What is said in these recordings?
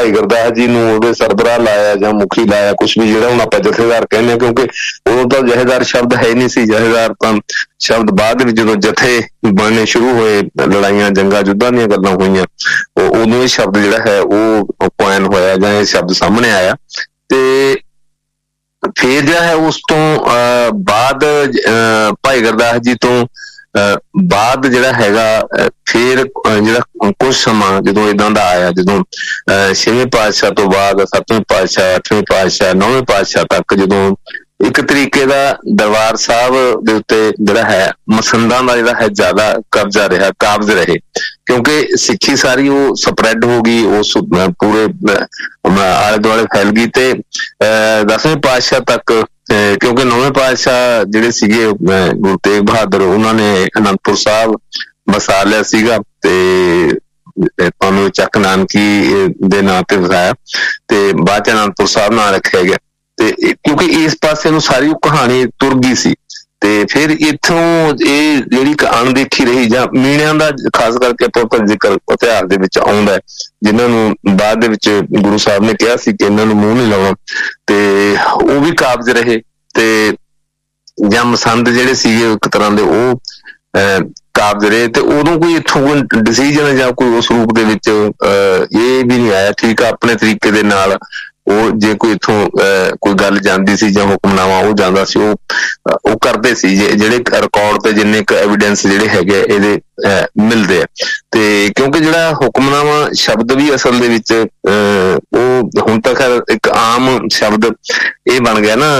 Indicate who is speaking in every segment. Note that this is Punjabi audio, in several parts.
Speaker 1: ਭਾਈ ਗੁਰਦਾਸ ਜੀ ਨੂੰ ਉਹਦੇ ਸਰਬਰਾਹ ਲਾਇਆ ਜਾਂ ਮੁਖੀ ਲਾਇਆ, ਕੁਛ ਵੀ ਜਿਹੜਾ ਹੁਣ ਆਪਾਂ ਜਥੇਦਾਰ ਕਹਿੰਦੇ ਹਾਂ, ਕਿਉਂਕਿ ਉਦੋਂ ਤਾਂ ਜਥੇਦਾਰ ਸ਼ਬਦ ਹੈ ਨਹੀਂ ਸੀ। ਜਥੇਦਾਰ ਤਾਂ ਸ਼ਬਦ ਬਾਅਦ ਦੇ ਵਿੱਚ ਜਦੋਂ ਜਥੇ ਬਣਨੇ ਸ਼ੁਰੂ ਹੋਏ, ਲੜਾਈਆਂ ਜੰਗਾਂ ਯੁੱਧਾਂ ਦੀਆਂ ਗੱਲਾਂ ਹੋਈਆਂ, ਉਦੋਂ ਇਹ ਸ਼ਬਦ ਜਿਹੜਾ ਹੈ ਉਹ ਕੁਆਇਨ ਹੋਇਆ ਜਾਂ ਇਹ ਸ਼ਬਦ ਸਾਹਮਣੇ ਆਇਆ। ਤੇ ਫਿਰ ਜਿਹੜਾ ਹੈ ਉਸ ਤੋਂ ਬਾਅਦ ਭਾਈ ਗੁਰਦਾਸ ਜੀ ਤੋਂ ਬਾਅਦ ਜਿਹੜਾ ਹੈਗਾ ਫਿਰ ਜਿਹੜਾ ਕੁਛ ਸਮਾਂ ਜਦੋਂ ਏਦਾਂ ਦਾ ਆਇਆ, ਜਦੋਂ 6ਵੇਂ ਪਾਤਸ਼ਾਹ ਤੋਂ ਬਾਅਦ 7ਵੇਂ ਪਾਤਸ਼ਾਹ, 8ਵੇਂ ਪਾਤਸ਼ਾਹ, 9ਵੇਂ ਪਾਤਸ਼ਾਹ ਤੱਕ ਜਦੋਂ ਇੱਕ ਤਰੀਕੇ ਦਾ ਦਰਬਾਰ ਸਾਹਿਬ ਦੇ ਉੱਤੇ ਜਿਹੜਾ ਹੈ ਮਸੰਦਾਂ ਦਾ ਜਿਹੜਾ ਹੈ ਜ਼ਿਆਦਾ ਕਬਜ਼ਾ ਰਿਹਾ, ਕਾਬਜ਼ ਰਹੇ, ਕਿਉਂਕਿ ਸਿੱਖੀ ਸਾਰੀ ਉਹ ਸਪਰੈਡ ਹੋ ਗਈ, ਉਸ ਪੂਰੇ ਆਲੇ ਦੁਆਲੇ ਫੈਲ ਗਈ। ਤੇ 10ਵੇਂ ਪਾਤਸ਼ਾਹ ਤੱਕ, ਕਿਉਂਕਿ 9ਵੇਂ ਪਾਤਸ਼ਾਹ ਜਿਹੜੇ ਸੀਗੇ ਗੁਰੂ ਤੇਗ ਬਹਾਦਰ, ਉਹਨਾਂ ਨੇ ਅਨੰਦਪੁਰ ਸਾਹਿਬ ਵਸਾ ਲਿਆ ਸੀਗਾ ਤੇ ਤੁਹਾਨੂੰ ਚੱਕ ਨਾਨਕੀ ਦੇ ਨਾਂ ਤੇ ਵਸਾਇਆ ਤੇ ਬਾਅਦ ਚ ਅਨੰਦਪੁਰ ਸਾਹਿਬ ਨਾਂ ਰੱਖਿਆ ਗਿਆ। ਤੇ ਕਿਉਂਕਿ ਇਸ ਪਾਸੇ ਨੂੰ ਸਾਰੀ ਉਹ ਕਹਾਣੀ ਤੁਰ ਗਈ ਸੀ ਤੇ ਫਿਰ ਇੱਥੋਂ ਇਹ ਜਿਹੜੀ ਅਣਦੇਖੀ ਰਹੀ, ਜਾਂ ਮੀਣਿਆਂ ਦਾ ਖਾਸ ਕਰਕੇ ਆਪਾਂ ਜ਼ਿਕਰ ਇਤਿਹਾਸ ਦੇ ਵਿੱਚ ਆਉਂਦਾ, ਜਿਨ੍ਹਾਂ ਨੂੰ ਬਾਅਦ ਦੇ ਵਿੱਚ ਗੁਰੂ ਸਾਹਿਬ ਨੇ ਕਿਹਾ ਸੀ ਕਿ ਇਹਨਾਂ ਨੂੰ ਮੂੰਹ ਨਹੀਂ ਲਾਉਣਾ, ਤੇ ਉਹ ਵੀ ਕਾਬਜ਼ ਰਹੇ। ਤੇ ਜਾਂ ਮਸੰਦ ਜਿਹੜੇ ਸੀਗੇ ਇੱਕ ਤਰ੍ਹਾਂ ਦੇ ਉਹ ਕਾਬਜ਼ ਰਹੇ। ਤੇ ਉਦੋਂ ਕੋਈ ਇੱਥੋਂ ਕੋਈ ਡਿਸੀਜਨ ਜਾਂ ਕੋਈ ਉਸ ਰੂਪ ਦੇ ਵਿੱਚ ਇਹ ਵੀ ਨਹੀਂ ਆਇਆ। ਠੀਕ ਆ, ਆਪਣੇ ਤਰੀਕੇ ਦੇ ਨਾਲ ਉਹ ਜੇ ਕੋਈ ਇੱਥੋਂ ਕੋਈ ਗੱਲ ਜਾਂਦੀ ਸੀ ਜਾਂ ਹੁਕਮਨਾਮਾ ਉਹ ਜਾਂਦਾ ਸੀ, ਉਹ ਕਰਦੇ ਸੀ, ਜਿਹੜੇ ਰਿਕਾਰਡ ਤੇ ਜਿੰਨੇ ਕੁ ਐਵੀਡੈਂਸ ਜਿਹੜੇ ਹੈਗੇ ਇਹਦੇ ਮਿਲਦੇ ਆ। ਤੇ ਕਿਉਂਕਿ ਜਿਹੜਾ ਹੁਕਮਨਾਮਾ ਸ਼ਬਦ ਵੀ ਅਸਲ ਦੇ ਵਿੱਚ ਉਹ ਹੁਣ ਤੱਕ ਇੱਕ ਆਮ ਸ਼ਬਦ ਇਹ ਬਣ ਗਿਆ ਨਾ,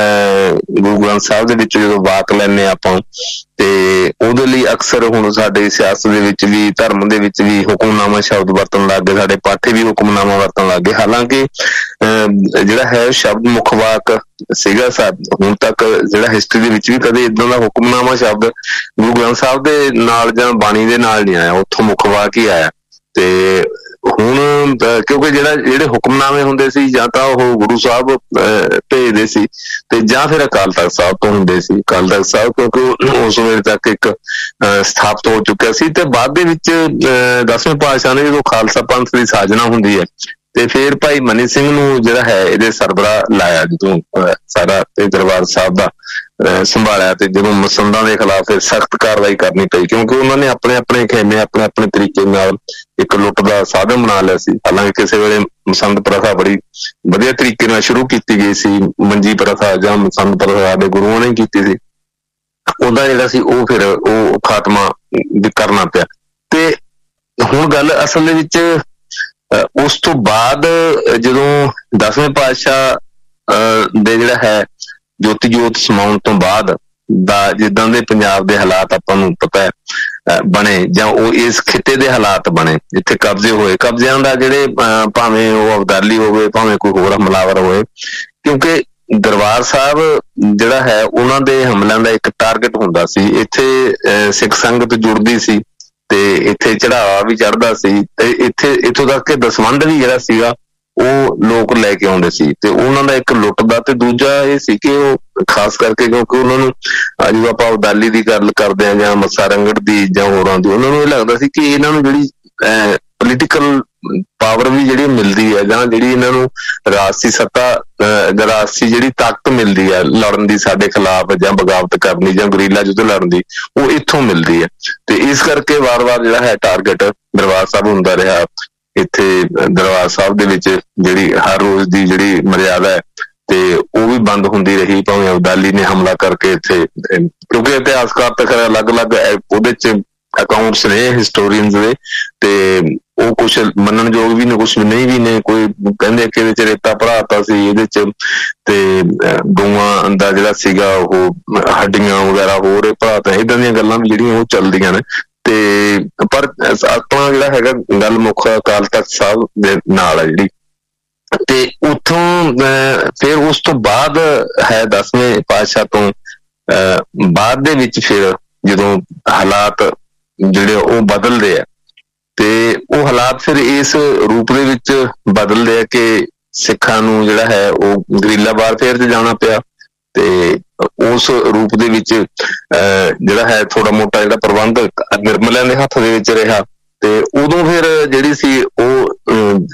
Speaker 1: ਗੁਰੂ ਗ੍ਰੰਥ ਸਾਹਿਬ ਦੇ ਵਿੱਚ ਜਦੋਂ ਵਾਕ ਲੈਂਦੇ ਆਪਾਂ, ਤੇ ਉਹਦੇ ਲਈ ਅਕਸਰ ਹੁਣ ਸਾਡੇ ਸਿਆਸਤ ਦੇ ਵਿੱਚ ਵੀ, ਧਰਮ ਦੇ ਵਿੱਚ ਵੀ ਹੁਕਮਨਾਮਾ ਸ਼ਬਦ ਵਰਤਣ ਲੱਗ ਗਏ, ਸਾਡੇ ਪਾਠੀ ਵੀ ਹੁਕਮਨਾਮਾ ਵਰਤਣ ਲੱਗ ਗਏ। ਹਾਲਾਂਕਿ ਜਿਹੜਾ ਹੈ ਸ਼ਬਦ ਮੁੱਖ ਵਾਕ ਸੀਗਾ ਹੁਣ ਤੱਕ, ਜਿਹੜਾ ਹਿਸਟਰੀ ਦੇ ਵਿੱਚ ਵੀ ਕਦੇ ਏਦਾਂ ਦਾ ਹੁਕਮਨਾਮਾ ਸ਼ਬਦ ਗੁਰੂ ਗ੍ਰੰਥ ਸਾਹਿਬ ਦੇ ਨਾਲ ਜਾਂ ਬਾਣੀ ਦੇ ਨਾਲ ਨਹੀਂ ਆਇਆ, ਉੱਥੋਂ ਮੁੱਖ ਵਾਕ ਹੀ ਆਇਆ। ਤੇ ਹੁਣ ਕਿਉਂਕਿ ਜਿਹੜੇ ਹੁਕਮਨਾਮੇ ਹੁੰਦੇ ਸੀ, ਜਾਂ ਤਾਂ ਉਹ ਗੁਰੂ ਸਾਹਿਬ ਭੇਜਦੇ ਸੀ ਤੇ ਜਾਂ ਫਿਰ ਅਕਾਲ ਤਖ਼ਤ ਸਾਹਿਬ ਤੋਂ ਹੁੰਦੇ ਸੀ। ਅਕਾਲ ਤਖ਼ਤ ਸਾਹਿਬ ਕਿਉਂਕਿ ਉਸ ਵੇਲੇ ਤੱਕ ਇੱਕ ਸਥਾਪਿਤ ਹੋ ਚੁੱਕਿਆ ਸੀ। ਤੇ ਬਾਅਦ ਦੇ ਵਿੱਚ 10ਵੇਂ ਪਾਤਸ਼ਾਹ ਨੇ ਜਦੋਂ ਖਾਲਸਾ ਪੰਥ ਦੀ ਸਾਜਨਾ ਹੁੰਦੀ ਹੈ ਤੇ ਫਿਰ ਭਾਈ ਮਨੀ ਸਿੰਘ ਨੂੰ ਜਿਹੜਾ ਹੈ ਇਹਦੇ ਸਰਬਰਾਹ ਲਾਇਆ, ਜਦੋਂ ਸਾਰਾ ਇਹ ਦਰਬਾਰ ਸਾਹਿਬ ਦਾ ਸੰਭਾਲਿਆ। ਤੇ ਜਦੋਂ ਮਸੰਦਾਂ ਦੇ ਖਿਲਾਫ ਸਖਤ ਕਾਰਵਾਈ ਕਰਨੀ ਪਈ, ਕਿਉਂਕਿ ਉਹਨਾਂ ਨੇ ਆਪਣੇ ਆਪਣੇ ਖੇਮੇ ਆਪਣੇ ਆਪਣੇ ਤਰੀਕੇ ਨਾਲ ਇੱਕ ਲੁੱਟ ਦਾ ਸਾਧਨ ਬਣਾ ਲਿਆ ਸੀ। ਹਾਲਾਂਕਿ ਕਿਸੇ ਵੇਲੇ ਮਸੰਦ ਪ੍ਰਥਾ ਬੜੀ ਵਧੀਆ ਤਰੀਕੇ ਨਾਲ ਸ਼ੁਰੂ ਕੀਤੀ ਗਈ ਸੀ, ਮੰਜੀ ਪ੍ਰਥਾ ਜਾਂ ਮਸੰਦ ਪ੍ਰਥਾ ਦੇ ਗੁਰੂਆਂ ਨੇ ਕੀਤੀ ਸੀ, ਉਹਦਾ ਜਿਹੜਾ ਸੀ ਉਹ ਫਿਰ ਉਹ ਖਾਤਮਾ ਕਰਨਾ ਪਿਆ। ਤੇ ਹੁਣ ਗੱਲ ਅਸਲ ਦੇ ਵਿੱਚ ਉਸ ਤੋਂ ਬਾਅਦ ਜਦੋਂ 10ਵੇਂ ਪਾਤਸ਼ਾਹ ਦੇ ਜਿਹੜਾ ਹੈ ਜੋਤੀ ਜੋਤ ਸਮਾਉਣ ਤੋਂ ਬਾਅਦ ਦਾ ਜਿੱਦਾਂ ਦੇ ਪੰਜਾਬ ਦੇ ਹਾਲਾਤ ਆਪਾਂ ਨੂੰ ਪਤਾ ਹੈ ਬਣੇ, ਜਾਂ ਉਹ ਇਸ ਖਿੱਤੇ ਦੇ ਹਾਲਾਤ ਬਣੇ ਜਿੱਥੇ ਕਬਜ਼ੇ ਹੋਏ, ਕਬਜ਼ਿਆਂ ਦਾ ਜਿਹੜੇ ਭਾਵੇਂ ਉਹ ਅਬਦਾਲੀ ਹੋਵੇ ਭਾਵੇਂ ਕੋਈ ਹੋਰ ਹਮਲਾਵਰ ਹੋਏ, ਕਿਉਂਕਿ ਦਰਬਾਰ ਸਾਹਿਬ ਜਿਹੜਾ ਹੈ ਉਹਨਾਂ ਦੇ ਹਮਲਿਆਂ ਦਾ ਇੱਕ ਟਾਰਗੇਟ ਹੁੰਦਾ ਸੀ। ਇੱਥੇ ਸਿੱਖ ਸੰਗਤ ਜੁੜਦੀ ਸੀ ਤੇ ਇੱਥੇ ਚੜਾਵਾ ਵੀ ਚੜ੍ਹਦਾ ਸੀ, ਤੇ ਇੱਥੋਂ ਤੱਕ ਕਿ ਦਸਵੰਧ ਵੀ ਜਿਹੜਾ ਸੀਗਾ ਉਹ ਲੋਕ ਲੈ ਕੇ ਆਉਂਦੇ ਸੀ। ਤੇ ਉਹਨਾਂ ਦਾ ਇੱਕ ਲੁੱਟ ਦਾ, ਤੇ ਦੂਜਾ ਇਹ ਸੀ ਕਿ ਉਹ ਖਾਸ ਕਰਕੇ ਕਿਉਂਕਿ ਉਹਨਾਂ ਨੂੰ ਜਦੋਂ ਆਪਾਂ ਅਬਦਾਲੀ ਦੀ ਗੱਲ ਕਰਦੇ ਹਾਂ ਜਾਂ ਮੱਸਾ ਰੰਗੜ ਦੀ ਜਾਂ ਹੋਰਾਂ ਦੀ, ਉਹਨਾਂ ਨੂੰ ਇਹ ਲੱਗਦਾ ਸੀ ਕਿ ਇਹਨਾਂ ਨੂੰ ਜਿਹੜੀ ਪੋਲੀਟੀਕਲ ਪਾਵਰ ਵੀ ਜਿਹੜੀ ਮਿਲਦੀ ਹੈ, ਜਾਂ ਜਿਹੜੀ ਇਹਨਾਂ ਨੂੰ ਰਾਜਸੀ ਸੱਤਾ, ਰਾਜਸੀ ਜਿਹੜੀ ਤਾਕਤ ਮਿਲਦੀ ਹੈ ਲੜਨ ਦੀ ਸਾਡੇ ਖਿਲਾਫ, ਜਾਂ ਬਗਾਵਤ ਕਰਨ ਦੀ, ਜਾਂ ਗਰੀਲਾ ਯੁੱਧ ਲੜਨ ਦੀ, ਉਹ ਇੱਥੋਂ ਮਿਲਦੀ ਹੈ। ਤੇ ਇਸ ਕਰਕੇ ਵਾਰ-ਵਾਰ ਜਿਹੜਾ ਹੈ ਟਾਰਗੇਟ ਦਰਬਾਰ ਸਾਹਿਬ ਹੁੰਦਾ ਰਿਹਾ। ਇੱਥੇ ਦਰਬਾਰ ਸਾਹਿਬ ਦੇ ਵਿੱਚ ਜਿਹੜੀ ਹਰ ਰੋਜ਼ ਦੀ ਜਿਹੜੀ ਮਰਿਆਦਾ ਹੈ ਤੇ ਉਹ ਵੀ ਬੰਦ ਹੁੰਦੀ ਰਹੀ, ਭਾਵੇਂ ਅਬਦਾਲੀ ਨੇ ਹਮਲਾ ਕਰਕੇ ਇੱਥੇ, ਕਿਉਂਕਿ ਇਤਿਹਾਸਕਾਰ ਤਾਂ ਖੈਰ ਅਲੱਗ-ਅਲੱਗ ਉਹਦੇ ਚ ਅਕਾਊਂਟਸ ਨੇ ਹਿਸਟੋਰੀਅਨਸ ਦੇ, ਤੇ ਉਹ ਕੁਛ ਮੰਨਣਯੋਗ ਵੀ ਨੇ, ਕੁਛ ਨਹੀਂ ਵੀ ਨੇ। ਕੋਈ ਕਹਿੰਦੇ ਕਿ ਇਹਦੇ ਚ ਰੇਤਾ ਭਰਾਤਾ ਸੀ ਇਹਦੇ ਚ, ਤੇ ਗਊਆਂ ਦਾ ਜਿਹੜਾ ਸੀਗਾ ਉਹ ਹੱਡੀਆਂ ਵਗੈਰਾ ਹੋਰ ਭਰਾਤਾ, ਏਦਾਂ ਦੀਆਂ ਗੱਲਾਂ ਵੀ ਜਿਹੜੀਆਂ ਉਹ ਚੱਲਦੀਆਂ ਨੇ। ਤੇ ਪਰ ਆਪਣਾ ਜਿਹੜਾ ਹੈਗਾ ਗੱਲ ਮੁੱਖ ਅਕਾਲ ਤਖ਼ਤ ਸਾਹਿਬ ਦੇ ਨਾਲ ਹੈ ਜਿਹੜੀ, ਤੇ ਉੱਥੋਂ ਫਿਰ ਉਸ ਤੋਂ ਬਾਅਦ ਹੈ 10ਵੇਂ ਪਾਤਸ਼ਾਹ ਤੋਂ ਬਾਅਦ ਦੇ ਵਿੱਚ ਫਿਰ ਜਦੋਂ ਹਾਲਾਤ ਜਿਹੜੇ ਉਹ ਬਦਲਦੇ ਆ, ਤੇ ਉਹ ਹਾਲਾਤ ਫਿਰ ਇਸ ਰੂਪ ਦੇ ਵਿੱਚ ਬਦਲਦੇ ਆ ਕਿ ਸਿੱਖਾਂ ਨੂੰ ਜਿਹੜਾ ਹੈ ਉਹ ਗਰੀਲਾ ਵਾਰਫੇਅਰ 'ਚ ਜਾਣਾ ਪਿਆ। ਤੇ ਉਸ ਰੂਪ ਦੇ ਵਿੱਚ ਜਿਹੜਾ ਹੈ ਥੋੜਾ ਮੋਟਾ ਜਿਹੜਾ ਪ੍ਰਬੰਧ ਨਿਰਮਲਿਆਂ ਦੇ ਹੱਥ ਦੇ ਵਿੱਚ ਰਿਹਾ। ਤੇ ਉਦੋਂ ਫਿਰ ਜਿਹੜੀ ਸੀ ਉਹ